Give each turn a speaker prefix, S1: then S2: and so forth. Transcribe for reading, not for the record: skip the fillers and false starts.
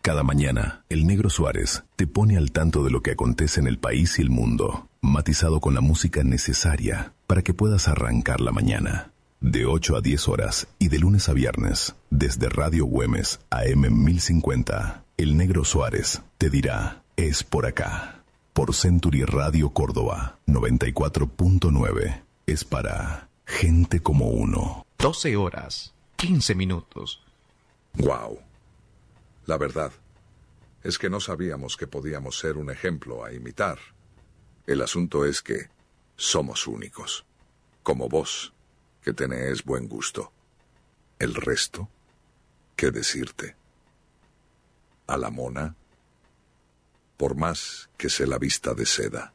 S1: Cada mañana, el Negro Suárez te pone al tanto de lo que acontece en el país y el mundo, matizado con la música necesaria para que puedas arrancar la mañana. De 8 a 10 horas y de lunes a viernes, desde Radio Güemes AM 1050, el Negro Suárez te dirá, es por acá. Por Century Radio Córdoba 94.9, es para gente como uno.
S2: 12 horas, 15 minutos.
S3: Wow. La verdad es que no sabíamos que podíamos ser un ejemplo a imitar. El asunto es que somos únicos, como vos, que tenés buen gusto. El resto, ¿qué decirte? A la mona, por más que se la vista de seda.